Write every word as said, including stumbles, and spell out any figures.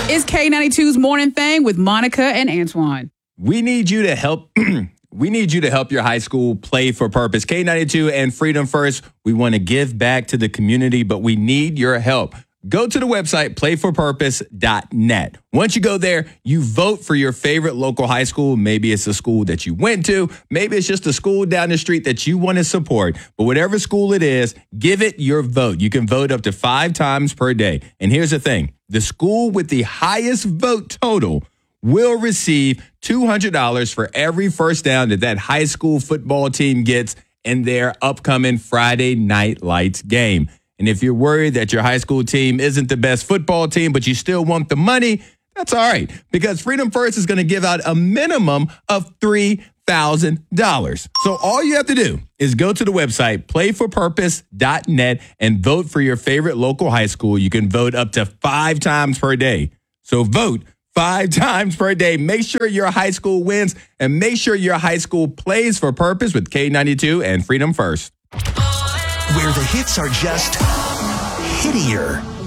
It's K ninety-two's Morning Thing with Monica and Antoine. We need you to help. We need you to help your high school play for purpose. K ninety-two and Freedom First. We want to give back to the community, but we need your help. Go to the website, play for purpose dot net. Once you go there, you vote for your favorite local high school. Maybe it's a school that you went to. Maybe it's just a school down the street that you want to support. But whatever school it is, give it your vote. You can vote up to five times per day. And here's the thing. The school with the highest vote total will receive two hundred dollars for every first down that that high school football team gets in their upcoming Friday Night Lights game. And if you're worried that your high school team isn't the best football team, but you still want the money, that's all right, because Freedom First is going to give out a minimum of three thousand dollars. So all you have to do is go to the website, play for purpose dot net, and vote for your favorite local high school. You can vote up to five times per day. So vote five times per day. Make sure your high school wins, and make sure your high school plays for purpose with K ninety-two and Freedom First. Where the hits are just hittier.